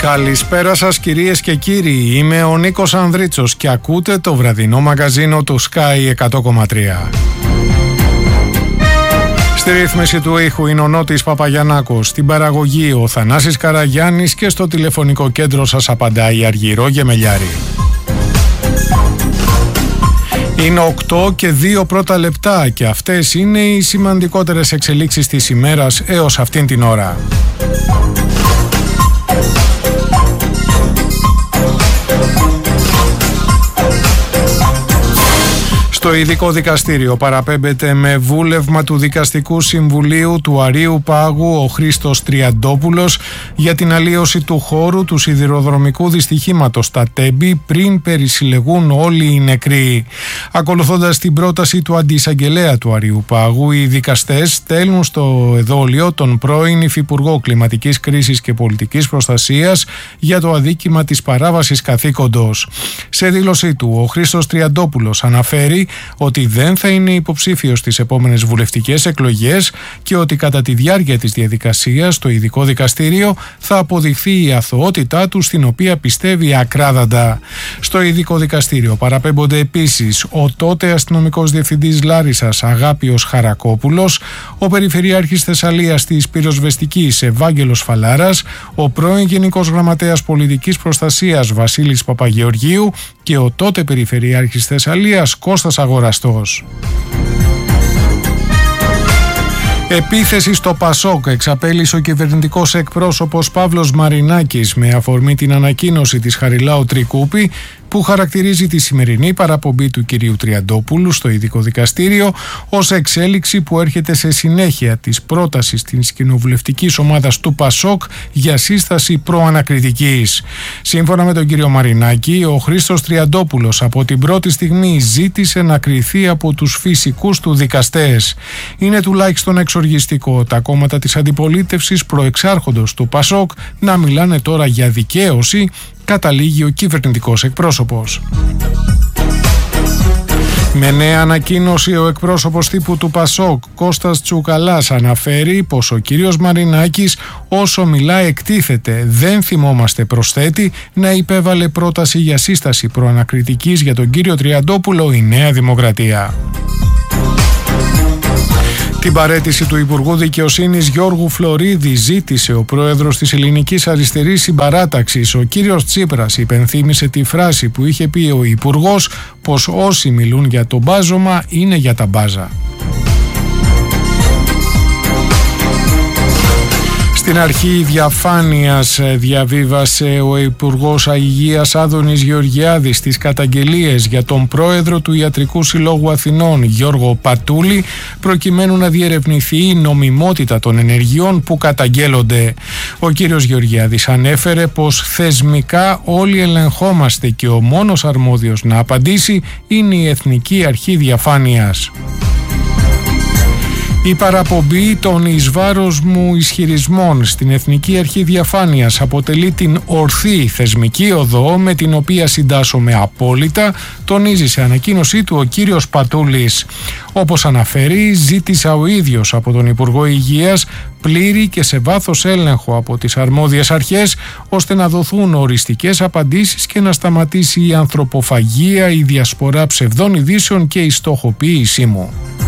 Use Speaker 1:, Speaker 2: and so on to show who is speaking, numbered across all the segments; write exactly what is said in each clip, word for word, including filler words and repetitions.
Speaker 1: Καλησπέρα σας κυρίες και κύριοι, είμαι ο Νίκος Ανδρίτσος και ακούτε το βραδινό μαγκαζίνο του Sky εκατό κόμμα τρία. Στη ρύθμιση του ήχου είναι ο Νότης Παπαγιαννάκος, στην παραγωγή ο Θανάσης Καραγιάννης και στο τηλεφωνικό κέντρο σας απαντάει η Αργυρό Γεμελιάρη. Είναι οκτώ και δύο πρώτα λεπτά και αυτές είναι οι σημαντικότερες εξελίξεις της ημέρας έως αυτήν την ώρα. Το ειδικό δικαστήριο παραπέμπεται με βούλευμα του Δικαστικού Συμβουλίου του Αρείου Πάγου ο Χρήστος Τριαντόπουλος για την αλλίωση του χώρου του σιδηροδρομικού δυστυχήματος στα Τέμπη πριν περισυλλεγούν όλοι οι νεκροί. Ακολουθώντας την πρόταση του αντιεισαγγελέα του Αρείου Πάγου, οι δικαστές στέλνουν στο εδόλιο τον πρώην Υφυπουργό Κλιματικής Κρίσης και Πολιτικής Προστασίας για το αδίκημα της παράβασης καθήκοντος. Σε δήλωσή του, ο Χρήστος Τριαντόπουλος αναφέρει ότι δεν θα είναι υποψήφιος στις επόμενες βουλευτικές εκλογές και ότι κατά τη διάρκεια της διαδικασίας το ειδικό δικαστήριο θα αποδειχθεί η αθωότητά του, στην οποία πιστεύει ακράδαντα. Στο ειδικό δικαστήριο παραπέμπονται επίσης ο τότε αστυνομικός διευθυντής Λάρισσας Αγάπιος Χαρακόπουλος, ο περιφερειάρχης Θεσσαλίας της Πυροσβεστικής Ευάγγελος Φαλάρας, ο πρώην Γενικός Γραμματέας Πολιτικής Προστασίας Βασίλης Παπαγεωργίου και ο τότε περιφερειάρχης Θεσσαλίας Κώστας Αγοραστός. Επίθεση στο Πασόκ εξαπέλυσε ο κυβερνητικός εκπρόσωπος Παύλος Μαρινάκης με αφορμή την ανακοίνωση της Χαριλάου Τρικούπη που χαρακτηρίζει τη σημερινή παραπομπή του κυρίου Τριαντόπουλου στο ειδικό δικαστήριο ως εξέλιξη που έρχεται σε συνέχεια της πρότασης της κοινοβουλευτικής ομάδας του Πασόκ για σύσταση προανακριτικής. Σύμφωνα με τον κύριο Μαρινάκη, ο Χρήστος Τριαντόπουλος από την πρώτη στιγμή ζήτησε να κριθεί από τους φυσικούς του δικαστές. Είναι τουλάχιστον εξοργιστικό τα κόμματα της αντιπολίτευσης προεξάρχοντος του Πασόκ να μιλάνε τώρα για δικαίωση, καταλήγει ο κυβερνητικός εκπρόσωπος. Με νέα ανακοίνωση, ο εκπρόσωπος τύπου του Πασόκ, Κώστας Τσουκαλάς, αναφέρει πως ο κύριος Μαρινάκης όσο μιλά εκτίθεται. Δεν θυμόμαστε, προσθέτει, να υπέβαλε πρόταση για σύσταση προανακριτικής για τον κύριο Τριαντόπουλο η Νέα Δημοκρατία. Την παραίτηση του Υπουργού Δικαιοσύνης Γιώργου Φλωρίδη ζήτησε ο πρόεδρος της Ελληνικής Αριστερής Συμπαράταξης, ο κύριος Τσίπρας, υπενθύμησε τη φράση που είχε πει ο Υπουργός πως όσοι μιλούν για το μπάζωμα είναι για τα μπάζα. Στην αρχή διαφάνειας διαβίβασε ο Υπουργός Υγείας Άδωνης Γεωργιάδης τις καταγγελίες για τον πρόεδρο του Ιατρικού Συλλόγου Αθηνών Γιώργο Πατούλη, προκειμένου να διερευνηθεί η νομιμότητα των ενεργειών που καταγγέλλονται. Ο κύριος Γεωργιάδης ανέφερε πως θεσμικά όλοι ελεγχόμαστε και ο μόνος αρμόδιος να απαντήσει είναι η Εθνική Αρχή Διαφάνειας. Η παραπομπή των εις βάρος μου ισχυρισμών στην Εθνική Αρχή Διαφάνειας αποτελεί την ορθή θεσμική οδό με την οποία συντάσσομαι απόλυτα, τονίζει σε ανακοίνωσή του ο κύριος Πατούλης. Όπως αναφέρει, ζήτησα ο ίδιος από τον Υπουργό Υγείας πλήρη και σε βάθος έλεγχο από τις αρμόδιες αρχές, ώστε να δοθούν οριστικές απαντήσεις και να σταματήσει η ανθρωποφαγία, η διασπορά ψευδών ειδήσεων και η στοχοποίησή μου.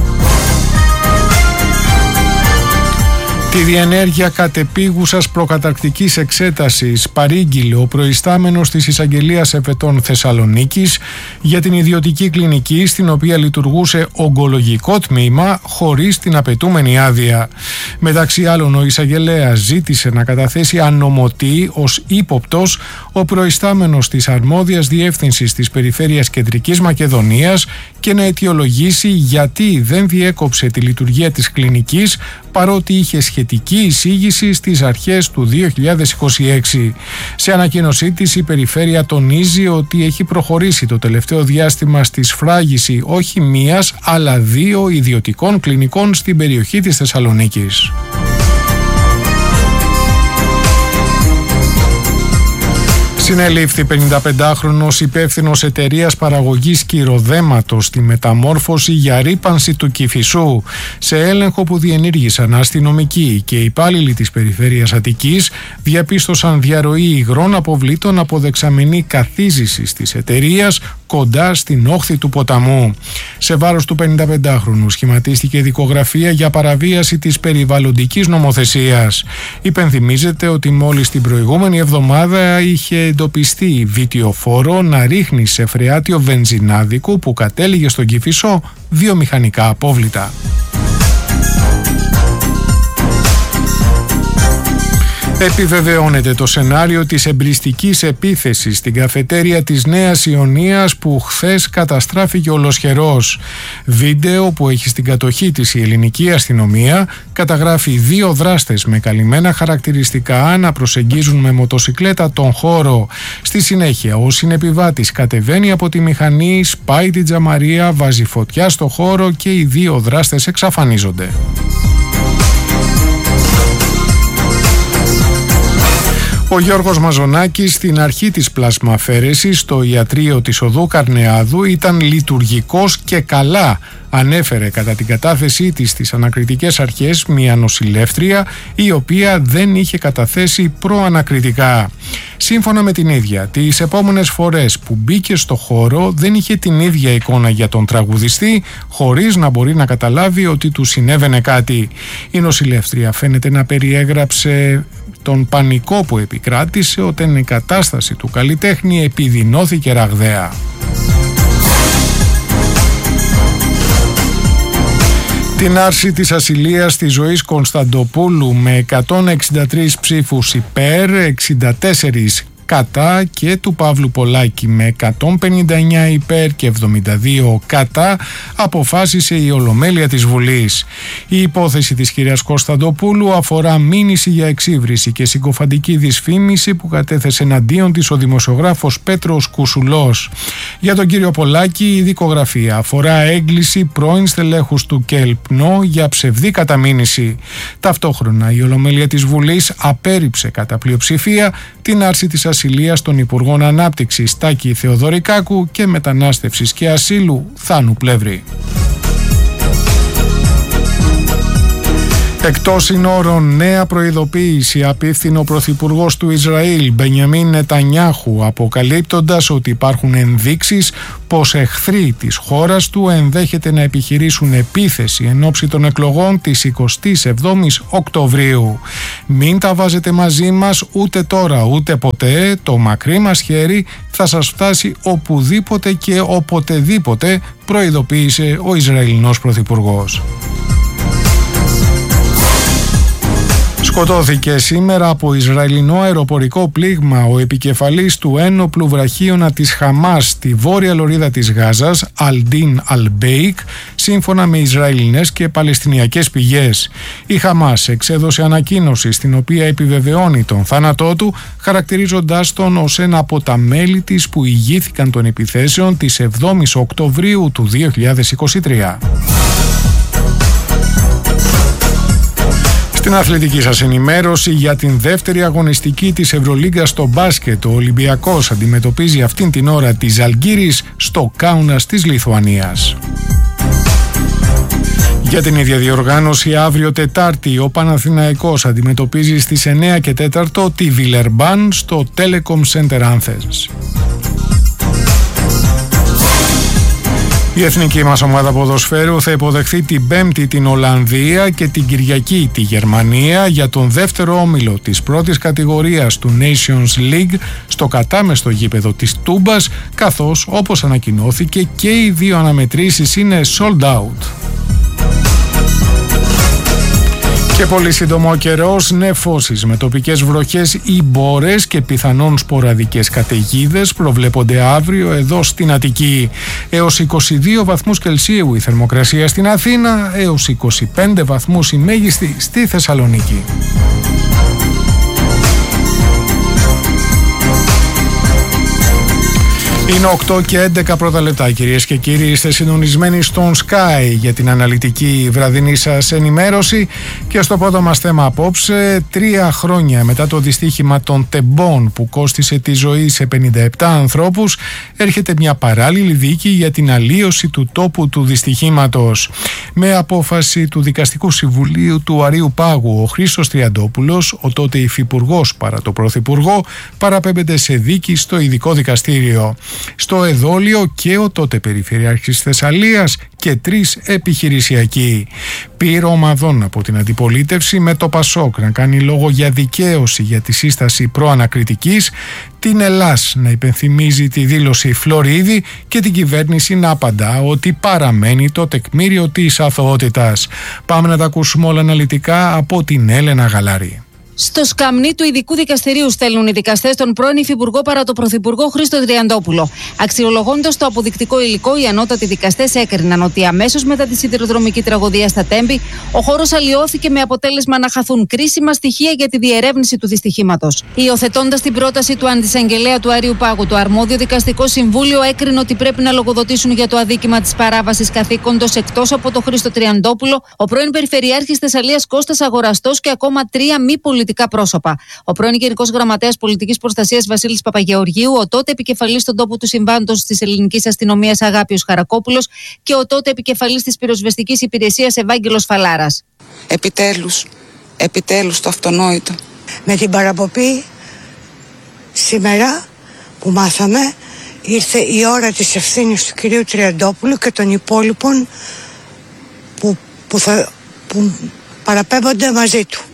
Speaker 1: Τη διενέργεια κατεπίγουσας προκαταρκτικής εξέτασης παρήγγειλε ο προϊστάμενος της Εισαγγελίας Εφετών Θεσσαλονίκης για την ιδιωτική κλινική στην οποία λειτουργούσε ογκολογικό τμήμα χωρίς την απαιτούμενη άδεια. Μεταξύ άλλων, ο εισαγγελέας ζήτησε να καταθέσει ανομωτή ως ύποπτος ο προϊστάμενος της αρμόδιας διεύθυνσης της Περιφέρειας Κεντρικής Μακεδονίας και να αιτιολογήσει γιατί δεν διέκοψε τη λειτουργία της κλινικής παρότι είχε σχετική εισήγηση στις αρχές του δύο χιλιάδες είκοσι έξι. Σε ανακοίνωσή της, η Περιφέρεια τονίζει ότι έχει προχωρήσει το τελευταίο διάστημα στη σφράγιση όχι μίας αλλά δύο ιδιωτικών κλινικών στην περιοχή της Συνελήφθη πενηνταπεντάχρονος υπεύθυνος εταιρείας παραγωγής κυροδέματος στη μεταμόρφωση για ρύπανση του Κηφισού. Σε έλεγχο που διενήργησαν αστυνομικοί και υπάλληλοι της περιφέρειας Αττικής, διαπίστωσαν διαρροή υγρών αποβλήτων από δεξαμενή καθίζησης της εταιρείας κοντά στην όχθη του ποταμού. Σε βάρος του πενηνταπεντάχρονου σχηματίστηκε δικογραφία για παραβίαση της περιβαλλοντικής νομοθεσίας. Υπενθυμίζεται ότι μόλις την προηγούμενη εβδομάδα είχε εντοπιστεί βιτιοφόρο να ρίχνει σε φρεάτιο βενζινάδικου που κατέληγε στον Κηφισό βιομηχανικά απόβλητα. Επιβεβαιώνεται το σενάριο της εμπριστικής επίθεσης στην καφετέρια της Νέας Ιωνίας που χθες καταστράφηκε ολοσχερός. Βίντεο που έχει στην κατοχή της η ελληνική αστυνομία καταγράφει δύο δράστες με καλυμμένα χαρακτηριστικά να προσεγγίζουν με μοτοσικλέτα τον χώρο. Στη συνέχεια ο συνεπιβάτης κατεβαίνει από τη μηχανή, σπάει την τζαμαρία, βάζει φωτιά στο χώρο και οι δύο δράστες εξαφανίζονται. Ο Γιώργος Μαζονάκης στην αρχή της πλασμαφαίρεσης στο ιατρείο της οδού Καρνεάδου ήταν λειτουργικός και καλά. Ανέφερε κατά την κατάθεσή της στις ανακριτικές αρχές μια νοσηλεύτρια η οποία δεν είχε καταθέσει προανακριτικά. Σύμφωνα με την ίδια, τις επόμενες φορές που μπήκε στο χώρο δεν είχε την ίδια εικόνα για τον τραγουδιστή, χωρίς να μπορεί να καταλάβει ότι του συνέβαινε κάτι. Η νοσηλεύτρια φαίνεται να περιέγραψε τον πανικό που επικράτησε όταν η κατάσταση του καλλιτέχνη επιδεινώθηκε ραγδαία. Την άρση της ασυλίας της Ζωής Κωνσταντοπούλου με εκατόν εξήντα τρεις ψήφους υπέρ, εξήντα τέσσερις κατά και του Παύλου Πολάκη με εκατόν πενήντα εννέα υπέρ και εβδομήντα δύο κατά αποφάσισε η Ολομέλεια της Βουλής. Η υπόθεση της κυρίας Κωνσταντοπούλου αφορά μήνυση για εξύβριση και συγκοφαντική δυσφήμιση που κατέθεσε εναντίον της ο δημοσιογράφος Πέτρος Κουσουλός. Για τον κύριο Πολάκη η δικογραφία αφορά έγκληση πρώην στελέχους του ΚΕΛΠΝΟ για ψευδή καταμήνυση. Ταυτόχρονα η Ολομέλεια της Βουλής απέρριψε κατά πλειοψηφία την άρση της ασυλίας των Υπουργών Ανάπτυξης Τάκη Θεοδωρικάκου και Μετανάστευσης και Ασύλου Θάνου Πλεύρη. Εκτός συνόρων, νέα προειδοποίηση απίφθηνε ο Πρωθυπουργός του Ισραήλ Μπενιαμίν Νετανιάχου, αποκαλύπτοντας ότι υπάρχουν ενδείξεις πως εχθροί της χώρας του ενδέχεται να επιχειρήσουν επίθεση εν ώψη των εκλογών της εικοστής εβδόμης Οκτωβρίου. Μην τα βάζετε μαζί μας ούτε τώρα ούτε ποτέ, το μακρύ μας χέρι θα σας φτάσει οπουδήποτε και οποτεδήποτε, προειδοποίησε ο Ισραηλινός Πρωθυπουργός. Σκοτώθηκε σήμερα από Ισραηλινό αεροπορικό πλήγμα ο επικεφαλής του ένοπλου βραχίωνα της Χαμάς στη βόρεια λωρίδα της Γάζας, Αλντίν Αλμπέικ, σύμφωνα με Ισραηλινές και Παλαιστινιακές πηγές. Η Χαμάς εξέδωσε ανακοίνωση στην οποία επιβεβαιώνει τον θάνατό του, χαρακτηρίζοντάς τον ως ένα από τα μέλη της που ηγήθηκαν των επιθέσεων της εβδόμης Οκτωβρίου του δύο χιλιάδες είκοσι τρία. Στην αθλητική σας ενημέρωση για την δεύτερη αγωνιστική της Ευρωλίγκας στο μπάσκετ, ο Ολυμπιακός αντιμετωπίζει αυτήν την ώρα τη Ζαλγκίρις στο Κάουνας της Λιθουανίας. Για την ίδια διοργάνωση αύριο Τετάρτη ο Παναθηναϊκός αντιμετωπίζει στις εννέα και τέσσερα τη Βιλερμπάν στο Telecom Center Athens. Η εθνική μας ομάδα ποδοσφαίρου θα υποδεχθεί την Πέμπτη την Ολλανδία και την Κυριακή τη Γερμανία για τον δεύτερο όμιλο της πρώτης κατηγορίας του Nations League στο κατάμεστο γήπεδο της Τούμπας, καθώς όπως ανακοινώθηκε και οι δύο αναμετρήσεις είναι sold out. Και πολύ σύντομο καιρός, νεφώσεις με τοπικές βροχές ή μπόρες και πιθανόν σποραδικές καταιγίδες προβλέπονται αύριο εδώ στην Αττική. Έως είκοσι δύο βαθμούς Κελσίου η θερμοκρασία στην Αθήνα, έως είκοσι πέντε βαθμούς η μέγιστη στη Θεσσαλονίκη. Είναι οκτώ και έντεκα πρώτα λεπτά, κυρίες και κύριοι. Είστε συντονισμένοι στον Sky για την αναλυτική βραδινή σας ενημέρωση. Και στο πρώτο μας θέμα απόψε, τρία χρόνια μετά το δυστύχημα των τεμπών που κόστισε τη ζωή σε πενήντα επτά ανθρώπους, έρχεται μια παράλληλη δίκη για την αλλίωση του τόπου του δυστυχήματος. Με απόφαση του Δικαστικού Συμβουλίου του Αρείου Πάγου, ο Χρήστος Τριαντόπουλος, ο τότε υφυπουργός παρά το πρωθυπουργό, παραπέμπεται σε δίκη στο ειδικό δικαστήριο. Στο εδόλιο και ο τότε Περιφερειάρχης Θεσσαλίας και τρεις επιχειρησιακοί. Πήρε ομαδών από την αντιπολίτευση με το Πασόκ να κάνει λόγο για δικαίωση για τη σύσταση προανακριτικής, την Ελλάς να υπενθυμίζει τη δήλωση Φλωρίδη και την κυβέρνηση να απαντά ότι παραμένει το τεκμήριο της αθωότητας. Πάμε να τα ακούσουμε όλα αναλυτικά από την Έλενα Γαλάρη.
Speaker 2: Στο σκαμνί του ειδικού δικαστηρίου στέλνουν οι δικαστές τον πρώην υφυπουργό παρά το πρωθυπουργό Χρήστο Τριαντόπουλο. Αξιολογώντας το αποδεικτικό υλικό, οι ανώτατοι δικαστές έκριναν ότι αμέσως μετά τη σιδηροδρομική τραγωδία στα Τέμπη, ο χώρος αλλοιώθηκε με αποτέλεσμα να χαθούν κρίσιμα στοιχεία για τη διερεύνηση του δυστυχήματος. Υιοθετώντας την πρόταση του αντισαγγελέα του Αρείου Πάγου, το αρμόδιο δικαστικό συμβούλιο έκρινε ότι πρέπει να λογοδοτήσουν για το αδίκημα της παράβασης καθήκοντος εκτός από τον Χρήστο Τριαντόπουλο, ο πρώην Περιφερειάρχης Θεσσαλίας Κώστας Αγοραστός και ακόμα τρία μη πολιτικά πρόσωπα. Ο πρώην Γενικός Γραμματέας Πολιτικής Προστασίας Βασίλης Παπαγεωργίου, ο τότε επικεφαλής στον τόπο του συμβάντος της Ελληνικής Αστυνομίας Αγάπιος Χαρακόπουλος και ο τότε επικεφαλής της Πυροσβεστικής Υπηρεσίας Ευάγγελος Φαλάρας.
Speaker 3: Επιτέλους, επιτέλους το αυτονόητο.
Speaker 4: Με την παραπομπή σήμερα που μάθαμε, ήρθε η ώρα της ευθύνης του κυρίου Τριαντόπουλου και των υπόλοιπων που, που, θα, που παραπέμπονται μαζί του.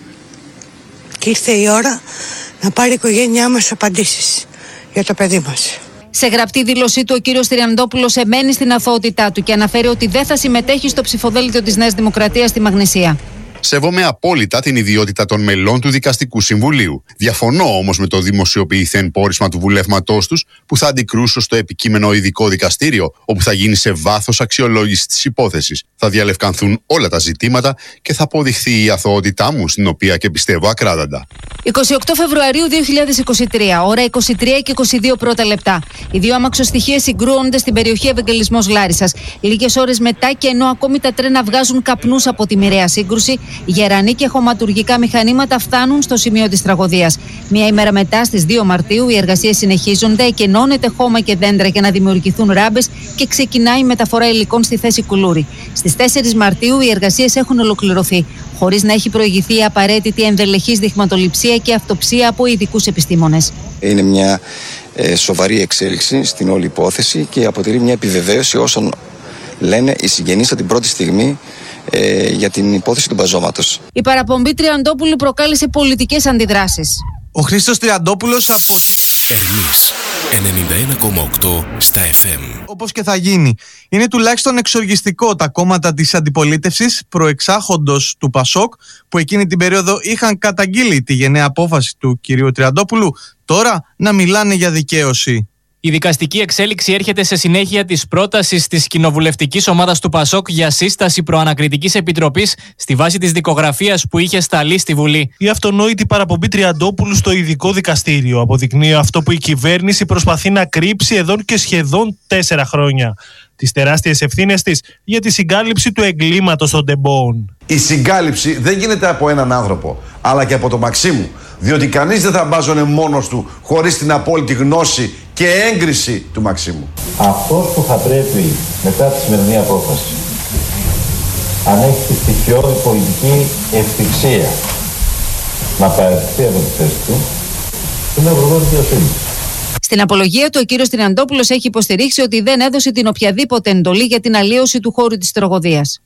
Speaker 4: Και ήρθε η ώρα να πάρει η οικογένειά μας απαντήσεις για το παιδί μας.
Speaker 2: Σε γραπτή δήλωσή του, ο κύριος Τριαντόπουλος εμένει στην αθωότητά του και αναφέρει ότι δεν θα συμμετέχει στο ψηφοδέλτιο της Νέας Δημοκρατίας στη Μαγνησία.
Speaker 5: Σέβομαι απόλυτα την ιδιότητα των μελών του Δικαστικού Συμβουλίου. Διαφωνώ όμως με το δημοσιοποιηθέν πόρισμα του βουλεύματός τους που θα αντικρούσω στο επικείμενο ειδικό δικαστήριο, όπου θα γίνει σε βάθος αξιολόγηση της υπόθεσης. Θα διαλευκανθούν όλα τα ζητήματα και θα αποδειχθεί η αθωότητά μου, στην οποία και πιστεύω ακράδαντα.
Speaker 2: εικοστή ογδόη Φεβρουαρίου δύο χιλιάδες είκοσι τρία, ώρα είκοσι τρία και είκοσι δύο πρώτα λεπτά. Οι δύο αμαξοστοιχείες συγκρούονται στην περιοχή Ευαγγελισμός Λάρισσας. Λίγες ώρες μετά, και ενώ ακόμη τα τρένα βγάζουν καπνούς από τη μοιραία σύγκρουση, γερανοί και χωματουργικά μηχανήματα φτάνουν στο σημείο της τραγωδίας. Μία ημέρα μετά, στις δύο Μαρτίου, οι εργασίες συνεχίζονται, εκενώνεται χώμα και δέντρα για να δημιουργηθούν ράμπες και ξεκινάει η μεταφορά υλικών στη θέση Κουλούρη. Στις τέσσερις Μαρτίου οι εργασίες έχουν ολοκληρωθεί, χωρίς να έχει προηγηθεί η απαραίτητη ενδελεχής δειγματοληψία και αυτοψία από ειδικούς επιστήμονες.
Speaker 6: Είναι μια ε, σοβαρή εξέλιξη στην όλη υπόθεση και αποτελεί μια επιβεβαίωση όσων λένε οι συγγενείς από την πρώτη στιγμή ε, για την υπόθεση του μπαζώματος.
Speaker 2: Η παραπομπή Τριαντόπουλου προκάλεσε πολιτικές αντιδράσεις.
Speaker 7: Ο Χρήστος Τριαντόπουλος από τη...
Speaker 8: Ερμής ενενήντα ένα κόμμα οκτώ στα εφ εμ.
Speaker 7: Όπως και θα γίνει. Είναι τουλάχιστον εξοργιστικό τα κόμματα της αντιπολίτευσης προεξάχοντος του Πασόκ, που εκείνη την περίοδο είχαν καταγγείλει τη γενναία απόφαση του κυρίου Τριαντόπουλου, τώρα να μιλάνε για δικαίωση.
Speaker 9: Η δικαστική εξέλιξη έρχεται σε συνέχεια της πρότασης της κοινοβουλευτικής ομάδας του Πασόκ για σύσταση προανακριτικής επιτροπής στη βάση της δικογραφίας που είχε σταλεί στη Βουλή.
Speaker 10: Η αυτονόητη παραπομπή Τριαντόπουλου στο ειδικό δικαστήριο αποδεικνύει αυτό που η κυβέρνηση προσπαθεί να κρύψει εδώ και σχεδόν τέσσερα χρόνια. Τις τεράστιες ευθύνες της για τη συγκάλυψη του εγκλήματος των τεμπών.
Speaker 11: Η συγκάλυψη δεν γίνεται από έναν άνθρωπο, αλλά και από τον Μαξίμου. Διότι κανείς δεν θα μπάζωνε μόνος του χωρίς την απόλυτη γνώση και έγκριση του Μαξίμου.
Speaker 12: Αυτός που θα πρέπει μετά τη σημερινή απόφαση, αν έχει τη στοιχειώδη πολιτική ευτυχία να παραιτηθεί από τη θέση του, είναι ο Υπουργός Δικαιοσύνης.
Speaker 2: Στην απολογία του, ο κύριος Τριαντόπουλος έχει υποστηρίξει ότι δεν έδωσε την οποιαδήποτε εντολή για την αλλίωση του χώρου της τραγωδίας.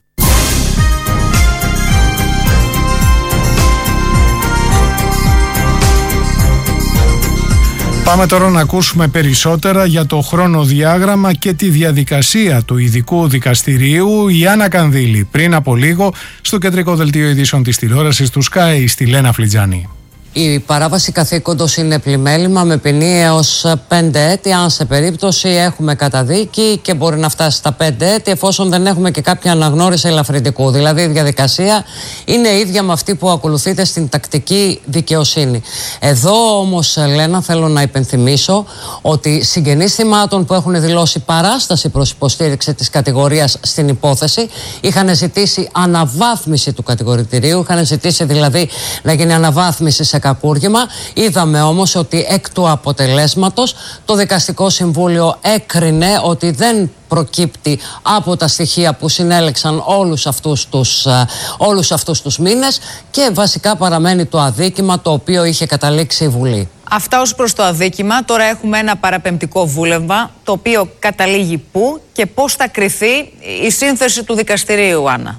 Speaker 1: Πάμε τώρα να ακούσουμε περισσότερα για το χρονοδιάγραμμα και τη διαδικασία του ειδικού δικαστηρίου. Η Άννα Κανδύλη πριν από λίγο στο κεντρικό δελτίο ειδήσεων της τηλεόρασης του Sky στη Λένα Φλιτζάνη.
Speaker 13: Η παράβαση καθήκοντος είναι πλημέλημα με ποινή έως πέντε έτη, αν σε περίπτωση έχουμε καταδίκη, και μπορεί να φτάσει στα πέντε έτη εφόσον δεν έχουμε και κάποια αναγνώριση ελαφρυντικού. Δηλαδή η διαδικασία είναι ίδια με αυτή που ακολουθείται στην τακτική δικαιοσύνη. Εδώ όμως, Λένα, θέλω να υπενθυμίσω ότι συγγενείς θυμάτων που έχουν δηλώσει παράσταση προς υποστήριξη της κατηγορίας στην υπόθεση είχαν ζητήσει αναβάθμιση του κατηγορητηρίου, είχαν ζητήσει δηλαδή να γίνει αναβάθμιση σε κακούργημα. Είδαμε όμως ότι εκ του αποτελέσματος το Δικαστικό Συμβούλιο έκρινε ότι δεν προκύπτει από τα στοιχεία που συνέλεξαν όλους αυτούς τους, όλους αυτούς τους μήνες, και βασικά παραμένει το αδίκημα το οποίο είχε καταλήξει η Βουλή.
Speaker 14: Αυτά ως προς το αδίκημα. Τώρα έχουμε ένα παραπεμπτικό βούλευμα, το οποίο καταλήγει πού και πώς θα κριθεί η σύνθεση του δικαστηρίου, Άννα?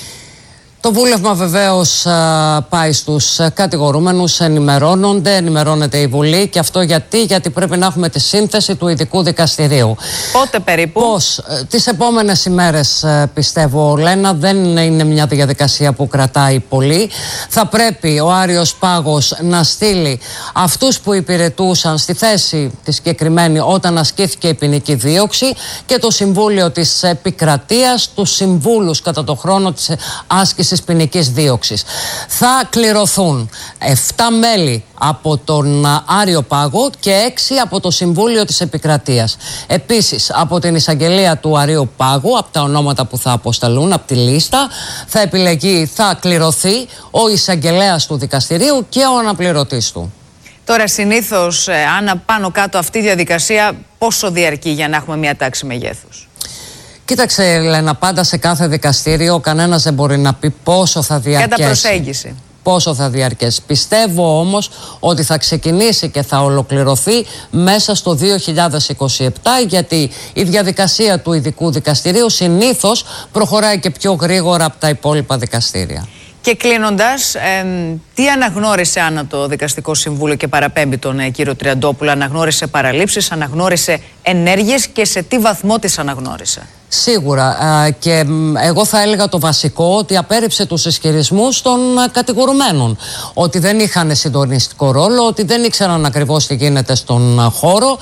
Speaker 13: Το βούλευμα βεβαίως πάει στους κατηγορούμενους, ενημερώνονται, ενημερώνεται η Βουλή, και αυτό γιατί, γιατί πρέπει να έχουμε τη σύνθεση του ειδικού δικαστηρίου.
Speaker 14: Πότε περίπου?
Speaker 13: Πώς? Τις επόμενες ημέρες, πιστεύω, Λένα, δεν είναι μια διαδικασία που κρατάει πολύ. Θα πρέπει ο Άριος Πάγος να στείλει αυτούς που υπηρετούσαν στη θέση τη συγκεκριμένη όταν ασκήθηκε η ποινική δίωξη, και το Συμβούλιο της Επικρατείας, τους συμβούλους κατά το χρόνο της άσκησης της ποινικής δίωξης. Θα κληρωθούν επτά μέλη από τον Άριο Πάγο και έξι από το Συμβούλιο της Επικρατείας. Επίσης, από την εισαγγελία του Αρίου Πάγου, από τα ονόματα που θα αποσταλούν, από τη λίστα, θα επιλεγεί, θα κληρωθεί ο εισαγγελέας του δικαστηρίου και ο αναπληρωτής του.
Speaker 14: Τώρα, συνήθως, Άννα, πάνω κάτω αυτή η διαδικασία πόσο διαρκεί για να έχουμε μια τάξη μεγέθους?
Speaker 13: Κοίταξε, Λένα, πάντα σε κάθε δικαστήριο κανένας δεν μπορεί να πει πόσο θα διαρκέσει.
Speaker 14: Κατά προσέγγιση.
Speaker 13: Πόσο θα διαρκέσει. Πιστεύω όμως ότι θα ξεκινήσει και θα ολοκληρωθεί μέσα στο δύο χιλιάδες είκοσι επτά, γιατί η διαδικασία του ειδικού δικαστηρίου συνήθως προχωράει και πιο γρήγορα από τα υπόλοιπα δικαστήρια.
Speaker 14: Και κλείνοντας, ε, τι αναγνώρισε, Άννα, το Δικαστικό Συμβούλιο και παραπέμπει τον ε, κύριο Τριαντόπουλο? Αναγνώρισε παραλήψεις, αναγνώρισε ενέργειες, και σε τι βαθμό τις αναγνώρισε?
Speaker 13: Σίγουρα, και εγώ θα έλεγα το βασικό, ότι απέρριψε τους ισχυρισμούς των κατηγορουμένων, ότι δεν είχαν συντονιστικό ρόλο, ότι δεν ήξεραν ακριβώς τι γίνεται στον χώρο,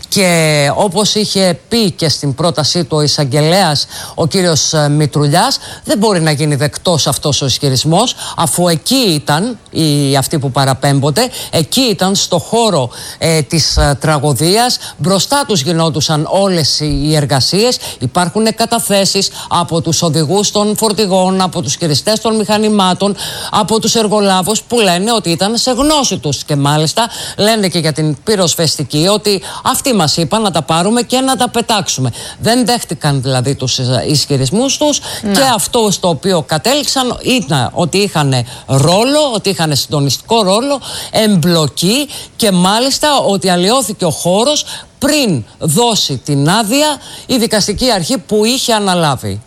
Speaker 13: και όπως είχε πει και στην πρότασή του ο εισαγγελέας ο κύριος Μητρουλιάς, δεν μπορεί να γίνει δεκτός αυτός ο ισχυρισμός, αφού εκεί ήταν οι, αυτοί που παραπέμπονται, εκεί ήταν στο χώρο ε, της ε, τραγωδίας, μπροστά τους γινόντουσαν όλες οι εργασίες. Υπάρχουν καταθέσεις από τους οδηγούς των φορτηγών, από τους χειριστές των μηχανημάτων, από τους εργολάβους, που λένε ότι ήταν σε γνώση τους, και μάλιστα λένε και για την πυροσβεστική ότι αυτοί μας είπαν να τα πάρουμε και να τα πετάξουμε. Δεν δέχτηκαν δηλαδή τους ισχυρισμούς τους, ναι. Και αυτό στο οποίο κατέληξαν ήταν ότι είχαν ρόλο, ότι είχαν συντονιστικό ρόλο, εμπλοκή, και μάλιστα ότι αλλοιώθηκε ο χώρος πριν δώσει την άδεια η δικαστική αρχή που είχε αναλάβει.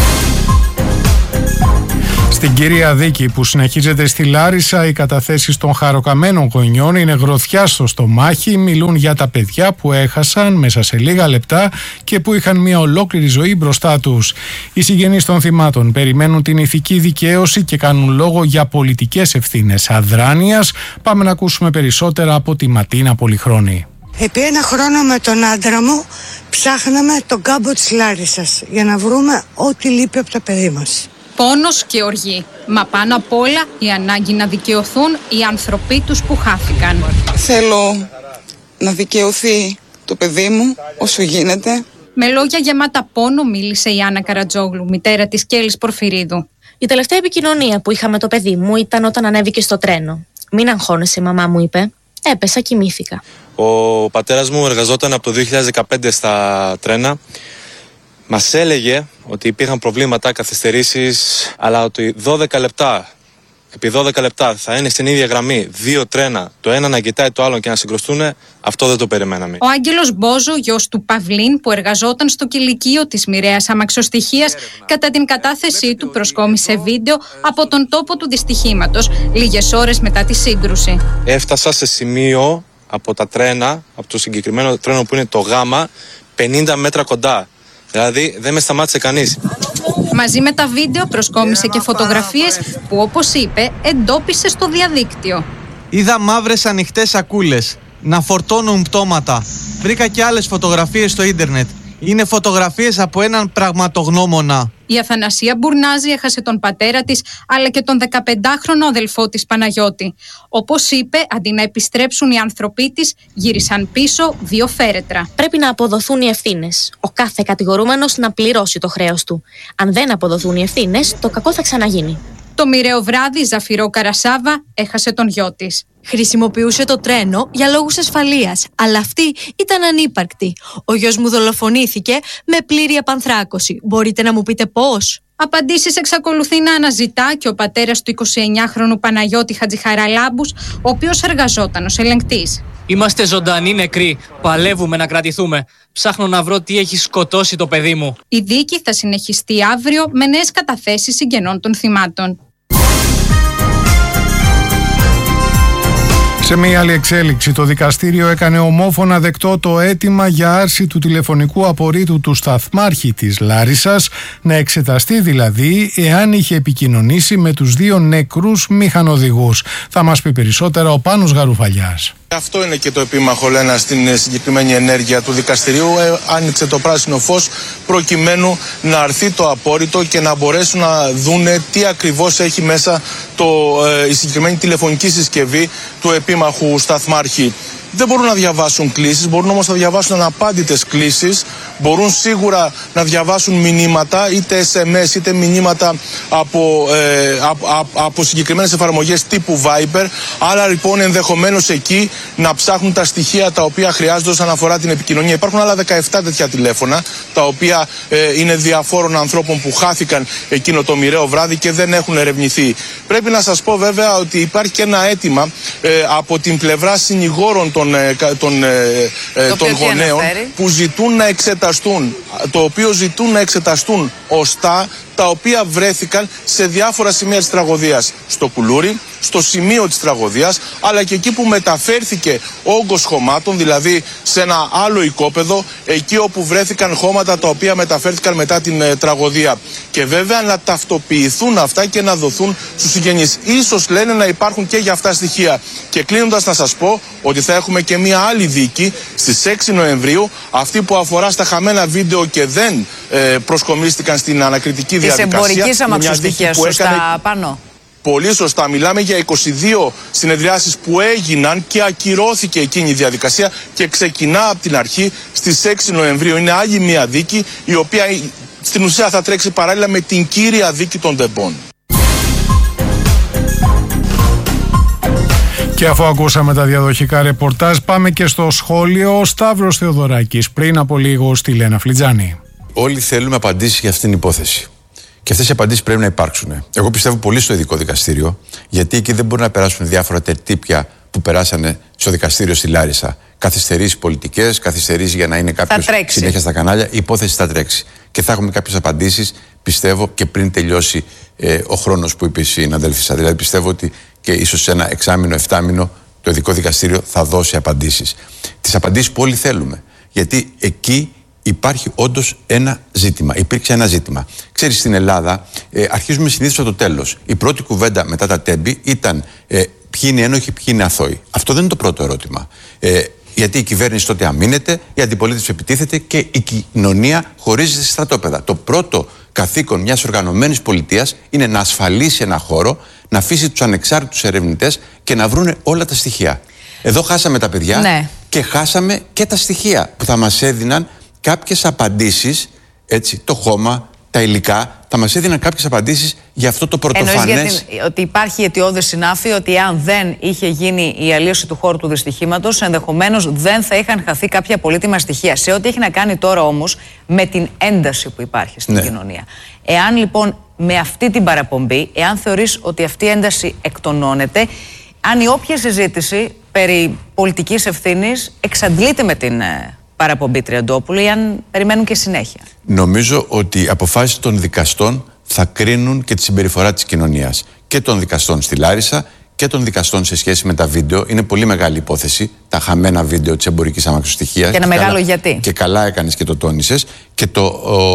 Speaker 1: Στην κυρία δίκη που συνεχίζεται στη Λάρισα, οι καταθέσεις των χαροκαμένων γονιών είναι γροθιά στο στομάχι. Μιλούν για τα παιδιά που έχασαν μέσα σε λίγα λεπτά και που είχαν μια ολόκληρη ζωή μπροστά τους. Οι συγγενείς των θυμάτων περιμένουν την ηθική δικαίωση και κάνουν λόγο για πολιτικές ευθύνες αδράνειας. Πάμε να ακούσουμε περισσότερα από τη Ματίνα Πολυχρόνη.
Speaker 4: Επί ένα χρόνο με τον άντρα μου ψάχναμε τον κάμπο της Λάρισσας για να βρούμε ό,τι λείπει από το παιδί μας.
Speaker 15: Πόνος και οργή, μα πάνω απ' όλα η ανάγκη να δικαιωθούν οι άνθρωποι τους που χάθηκαν.
Speaker 3: Θέλω να δικαιωθεί το παιδί μου όσο γίνεται.
Speaker 15: Με λόγια γεμάτα πόνο μίλησε η Άννα Καρατζόγλου, μητέρα της Κέλλης Πορφυρίδου.
Speaker 16: Η τελευταία επικοινωνία που είχα με το παιδί μου ήταν όταν ανέβηκε στο τρένο. «Μην αγχώνεσαι, η μαμά μου είπε». Έπεσα, κοιμήθηκα.
Speaker 17: Ο πατέρας μου εργαζόταν από το δύο χιλιάδες δεκαπέντε στα τρένα. Μας έλεγε ότι υπήρχαν προβλήματα, καθυστερήσεις, αλλά ότι δώδεκα λεπτά, επί δώδεκα λεπτά θα είναι στην ίδια γραμμή δύο τρένα, το ένα να κοιτάει το άλλο και να συγκρουστούν, αυτό δεν το περιμέναμε.
Speaker 15: Ο Άγγελος Μπόζο, γιος του Παυλίν, που εργαζόταν στο κηλικείο της μοιραίας αμαξοστοιχείας, κατά την κατάθεσή του προσκόμισε βίντεο από τον τόπο του δυστυχήματος, λίγες ώρες μετά τη σύγκρουση.
Speaker 17: Έφτασα σε σημείο από τα τρένα, από το συγκεκριμένο τρένο που είναι το Γάμα, πενήντα μέτρα κοντά. Δηλαδή δεν με σταμάτησε κανείς.
Speaker 15: Μαζί με τα βίντεο προσκόμισε και φωτογραφίες που, όπως είπε, εντόπισε στο διαδίκτυο.
Speaker 7: Είδα μαύρες ανοιχτές σακούλες να φορτώνουν πτώματα. Βρήκα και άλλες φωτογραφίες στο ίντερνετ. Είναι φωτογραφίες από έναν πραγματογνώμονα.
Speaker 15: Η Αθανασία Μπουρνάζη έχασε τον πατέρα της, αλλά και τον δεκαπεντάχρονο αδελφό της Παναγιώτη. Όπως είπε, αντί να επιστρέψουν οι άνθρωποι της, γύρισαν πίσω δύο φέρετρα.
Speaker 16: Πρέπει να αποδοθούν οι ευθύνες. Ο κάθε κατηγορούμενος να πληρώσει το χρέος του. Αν δεν αποδοθούν οι ευθύνες, το κακό θα ξαναγίνει.
Speaker 15: Το μοιραίο βράδυ, η Ζαφυρό Καρασάβα έχασε τον γιο της.
Speaker 18: Χρησιμοποιούσε το τρένο για λόγους ασφαλείας, αλλά αυτή ήταν ανύπαρκτη. Ο γιος μου δολοφονήθηκε με πλήρη απανθράκωση. Μπορείτε να μου πείτε πώς?
Speaker 15: Απαντήσεις εξακολουθεί να αναζητά και ο πατέρας του εικοσιεννιάχρονου Παναγιώτη Χατζηχαραλάμπους, ο οποίος εργαζόταν ως ελεγκτής.
Speaker 9: Είμαστε ζωντανοί νεκροί. Παλεύουμε να κρατηθούμε. Ψάχνω να βρω τι έχει σκοτώσει το παιδί μου.
Speaker 15: Η δίκη θα συνεχιστεί αύριο με νέες καταθέσεις συγγενών των θυμάτων.
Speaker 1: Σε μια άλλη εξέλιξη, το δικαστήριο έκανε ομόφωνα δεκτό το αίτημα για άρση του τηλεφωνικού απορρίτου του σταθμάρχη της Λάρισσας, να εξεταστεί δηλαδή εάν είχε επικοινωνήσει με τους δύο νεκρούς μηχανοδηγούς. Θα μας πει περισσότερα ο Πάνος Γαρουφαλιάς.
Speaker 19: Αυτό είναι και το επίμαχο, λένε, στην συγκεκριμένη ενέργεια του δικαστηρίου. Ε, άνοιξε το πράσινο φως προκειμένου να αρθεί το απόρριτο και να μπορέσουν να δούνε τι ακριβώς έχει μέσα το, ε, η συγκεκριμένη τηλεφωνική συσκευή του επίμαχου σταθμάρχη. Δεν μπορούν να διαβάσουν κλήσεις, μπορούν όμως να διαβάσουν αναπάντητες κλήσεις, μπορούν σίγουρα να διαβάσουν μηνύματα, είτε ες εμ ες είτε μηνύματα από, ε, από, από, από συγκεκριμένες εφαρμογές τύπου Viber. Άρα λοιπόν ενδεχομένως εκεί να ψάχνουν τα στοιχεία τα οποία χρειάζονται όσον αφορά την επικοινωνία. Υπάρχουν άλλα δεκαεπτά τέτοια τηλέφωνα, τα οποία ε, είναι διαφόρων ανθρώπων που χάθηκαν εκείνο το μοιραίο βράδυ και δεν έχουν ερευνηθεί. Πρέπει να σας πω βέβαια ότι υπάρχει και ένα αίτημα ε, από την πλευρά συνηγόρων των των, των, ε, των γονέων που ζητούν να εξεταστούν, το οποίο ζητούν να εξεταστούν οστά τα οποία βρέθηκαν σε διάφορα σημεία της τραγωδίας. Στο κουλούρι, στο σημείο της τραγωδίας, αλλά και εκεί που μεταφέρθηκε όγκος χωμάτων, δηλαδή σε ένα άλλο οικόπεδο, εκεί όπου βρέθηκαν χώματα τα οποία μεταφέρθηκαν μετά την ε, τραγωδία. Και βέβαια να ταυτοποιηθούν αυτά και να δοθούν στους συγγενείς. Ίσως λένε να υπάρχουν και για αυτά στοιχεία. Και κλείνοντας να σας πω ότι θα έχουμε και μία άλλη δίκη στις έξι Νοεμβρίου, αυτή που αφορά στα χαμένα βίντεο και δεν ε, προσκομίστηκαν στην ανακριτική διαδικασία.
Speaker 14: Της εμπορικής αμαξοστοιχείας, σωστά, Πάνω.
Speaker 19: Πολύ σωστά. Μιλάμε για είκοσι δύο συνεδριάσεις που έγιναν και ακυρώθηκε εκείνη η διαδικασία και ξεκινά από την αρχή στις έξι Νοεμβρίου. Είναι άλλη μια δίκη η οποία στην ουσία θα τρέξει παράλληλα με την κύρια δίκη των Ντεμπών.
Speaker 1: Και αφού ακούσαμε τα διαδοχικά ρεπορτάζ, πάμε και στο σχόλιο. Ο Σταύρος Θεοδωράκης πριν από λίγο στη Λένα Φλιτζάνη.
Speaker 20: Όλοι θέλουμε απαντήσεις για αυτήν την υπόθεση. Και αυτές οι απαντήσεις πρέπει να υπάρξουν. Εγώ πιστεύω πολύ στο ειδικό δικαστήριο, γιατί εκεί δεν μπορούν να περάσουν διάφορα τερτύπια που περάσανε στο δικαστήριο στη Λάρισα. Καθυστερήσεις πολιτικές, καθυστερήσεις για να είναι κάποιος συνέχεια στα κανάλια. Η υπόθεση θα τρέξει. Και θα έχουμε κάποιες απαντήσεις, πιστεύω, και πριν τελειώσει ε, ο χρόνος που είπε η συναδέλφισσα. Δηλαδή, πιστεύω ότι και ίσως σε ένα εξάμηνο, εφτάμηνο το ειδικό δικαστήριο θα δώσει απαντήσεις. Τις απαντήσεις που όλοι θέλουμε. Γιατί εκεί υπάρχει όντως ένα ζήτημα. Υπήρξε ένα ζήτημα. Ξέρεις, στην Ελλάδα ε, αρχίζουμε συνήθως από το τέλος. Η πρώτη κουβέντα μετά τα τέμπη ήταν ε, ποιοι είναι ένοχοι, ποιοι είναι αθώοι. Αυτό δεν είναι το πρώτο ερώτημα. Ε, γιατί η κυβέρνηση τότε αμήνεται, η αντιπολίτευση επιτίθεται και η κοινωνία χωρίζεται σε στρατόπεδα. Το πρώτο καθήκον μιας οργανωμένης πολιτείας είναι να ασφαλίσει ένα χώρο, να αφήσει τους ανεξάρτητους ερευνητές και να βρούνε όλα τα στοιχεία. Εδώ χάσαμε τα παιδιά, ναι, και χάσαμε και τα στοιχεία που θα μας έδιναν κάποιες απαντήσεις, έτσι, το χώμα, τα υλικά, θα μας έδιναν κάποιες απαντήσεις για αυτό το πρωτοφανές.
Speaker 14: Εννοείς την, ότι υπάρχει αιτιώδες συνάφη ότι αν δεν είχε γίνει η αλλίωση του χώρου του δυστυχήματος, ενδεχομένως δεν θα είχαν χαθεί κάποια πολύτιμα στοιχεία. Σε ό,τι έχει να κάνει τώρα όμως με την ένταση που υπάρχει στην, ναι, κοινωνία. Εάν λοιπόν με αυτή την παραπομπή, εάν θεωρείς ότι αυτή η ένταση εκτονώνεται, αν η όποια συζήτηση περί πολιτικής ευθύνης εξαντλείται με την παραπομπή Τριαντόπουλου ή αν περιμένουν και συνέχεια.
Speaker 20: Νομίζω ότι οι αποφάσεις των δικαστών θα κρίνουν και τη συμπεριφορά της κοινωνίας. Και των δικαστών στη Λάρισα και των δικαστών σε σχέση με τα βίντεο. Είναι πολύ μεγάλη υπόθεση. Τα χαμένα βίντεο της εμπορικής αμαξοστοιχείας.
Speaker 14: Και ένα μεγάλο γιατί.
Speaker 20: Και καλά έκανες και το τόνισες. Και, το, ο, και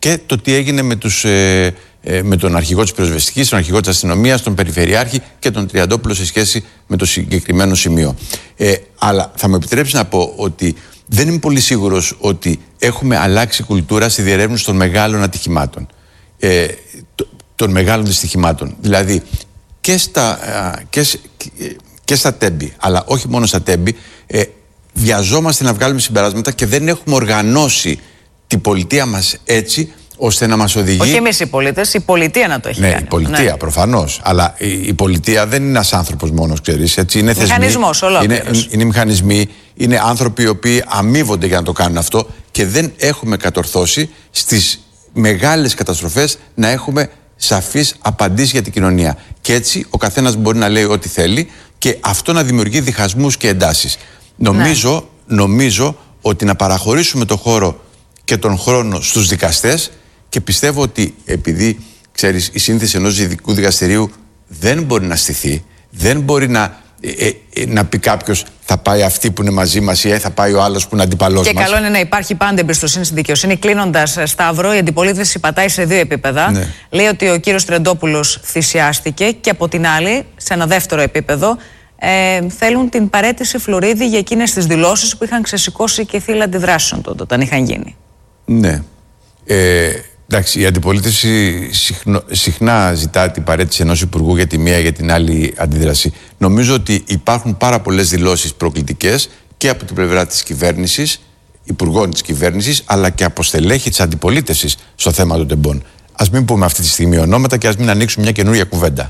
Speaker 20: και το τι έγινε με, τους, ε, ε, με τον αρχηγό της πυροσβεστικής, τον αρχηγό της αστυνομίας, τον περιφερειάρχη και τον Τριαντόπουλο σε σχέση με το συγκεκριμένο σημείο. Ε, αλλά θα μου επιτρέψει να πω ότι δεν είμαι πολύ σίγουρος ότι έχουμε αλλάξει κουλτούρα στη διερεύνηση των μεγάλων ατυχημάτων, ε, των μεγάλων δυστυχημάτων. Δηλαδή και στα, και, και στα τέμπη, αλλά όχι μόνο στα τέμπη, ε, βιαζόμαστε να βγάλουμε συμπεράσματα και δεν έχουμε οργανώσει την πολιτεία μας έτσι ώστε να μας οδηγεί...
Speaker 14: Όχι εμείς οι πολίτες, η πολιτεία να το έχει
Speaker 20: ναι,
Speaker 14: κάνει.
Speaker 20: η πολιτεία
Speaker 14: ναι.
Speaker 20: προφανώς. Αλλά η, η πολιτεία δεν είναι ένας άνθρωπος μόνος, ξέρεις. Έτσι, είναι θεσμοί,
Speaker 14: μηχανισμός,
Speaker 20: είναι, είναι μηχανισμοί, είναι άνθρωποι οι οποίοι αμείβονται για να το κάνουν αυτό και δεν έχουμε κατορθώσει στις μεγάλες καταστροφές να έχουμε σαφείς απαντήσεις για την κοινωνία. Και έτσι ο καθένας μπορεί να λέει ό,τι θέλει και αυτό να δημιουργεί διχασμούς και εντάσεις. Νομίζω, ναι. νομίζω ότι να παραχωρήσουμε το χώρο και τον χρόνο στους δικαστές και πιστεύω ότι επειδή, ξέρεις, η σύνθεση ενός ειδικού δικαστηρίου δεν μπορεί να στηθεί, δεν μπορεί να, ε, ε, να πει κάποιος θα πάει αυτή που είναι μαζί μας ή ε, θα πάει ο άλλος που είναι αντιπαλός
Speaker 14: και
Speaker 20: μας.
Speaker 14: Και καλό είναι να υπάρχει πάντα εμπιστοσύνη στη δικαιοσύνη. Κλείνοντας, Σταύρο, η αντιπολίτευση πατάει σε δύο επίπεδα. Ναι. Λέει ότι ο κύριος Τριαντόπουλος θυσιάστηκε και από την άλλη, σε ένα δεύτερο επίπεδο, Ε, θέλουν την παραίτηση Φλωρίδη για εκείνες τις δηλώσεις που είχαν ξεσηκώσει και θύελλα αντιδράσεων τότε όταν είχαν γίνει.
Speaker 20: Ναι. Ε, εντάξει, η αντιπολίτευση συχνο, συχνά ζητά την παραίτηση ενός υπουργού για τη μία για την άλλη αντίδραση. Νομίζω ότι υπάρχουν πάρα πολλές δηλώσεις προκλητικές και από την πλευρά της κυβέρνησης, υπουργών της κυβέρνησης, αλλά και από στελέχη της αντιπολίτευσης στο θέμα των τεμπών. Ας μην πούμε αυτή τη στιγμή ονόματα και ας μην ανοίξουμε μια καινούρια κουβέντα.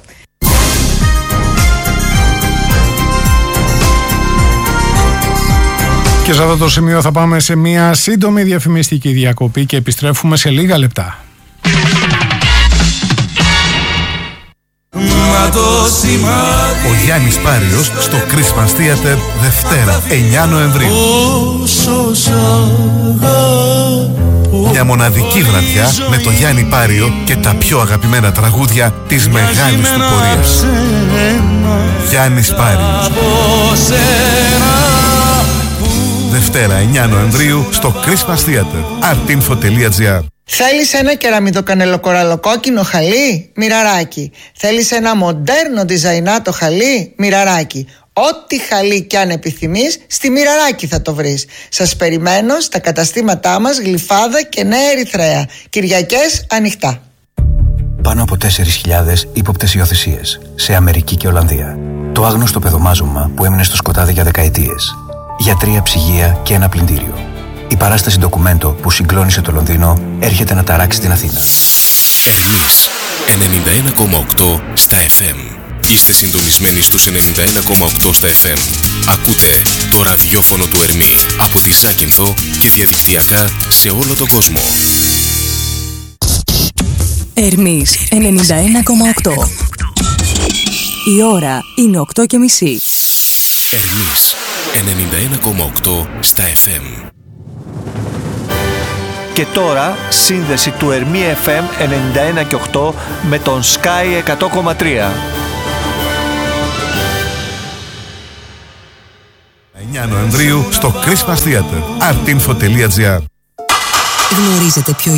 Speaker 1: Και σε αυτό το σημείο θα πάμε σε μια σύντομη διαφημιστική διακοπή και επιστρέφουμε σε λίγα λεπτά.
Speaker 21: Ο Γιάννης Πάριος στο Christmas Theater Δευτέρα εννιά Νοεμβρίου. Μια μοναδική βραδιά με το Γιάννη Πάριο και τα πιο αγαπημένα τραγούδια της μεγάλης του πορείας. Γιάννης Πάριος. Δευτέρα εννιά Νοεμβρίου στο Christmas Theater. artinfo τελεία gr.
Speaker 22: Θέλεις ένα κεραμιδοκανελοκοραλοκόκκινο χαλί? Μοιραράκι. Θέλεις ένα μοντέρνο διζαϊνάτο χαλί? Μοιραράκι. Ό,τι χαλί κι αν επιθυμείς, στη Μοιραράκι θα το βρεις. Σας περιμένω στα καταστήματά μας Γλυφάδα και Νέα Ερυθρέα. Κυριακές ανοιχτά.
Speaker 23: Πάνω από τέσσερις χιλιάδες ύποπτες υιοθεσίες σε Αμερική και Ολλανδία. Το άγνωστο παιδομάζωμα που έμεινε στο σκοτάδι για δεκαετίες. Γιατρία, ψυγεία και ένα πλυντήριο. Η παράσταση ντοκουμέντο που συγκλώνησε το Λονδίνο έρχεται να ταράξει την Αθήνα.
Speaker 8: Ερμής ενενήντα ένα κόμμα οκτώ στα εφ εμ. Είστε συντονισμένοι στους ενενήντα ένα κόμμα οκτώ στα εφ εμ. Ακούτε το ραδιόφωνο του Ερμή από τη Ζάκυνθο και διαδικτυακά σε όλο τον κόσμο.
Speaker 24: Ερμής ενενήντα ένα κόμμα οκτώ. Η ώρα είναι οκτώ και μισή.
Speaker 8: Ερμής ενενήντα ένα κόμμα οκτώ στα εφ εμ.
Speaker 25: Και τώρα σύνδεση του Ερμή εφ εμ ενενήντα ένα και οκτώ με τον Sky εκατό κόμμα τρία.
Speaker 21: εννιά Νοεμβρίου στο Christmas Theater. artinfo τελεία gr.
Speaker 24: Γνωρίζετε ποιο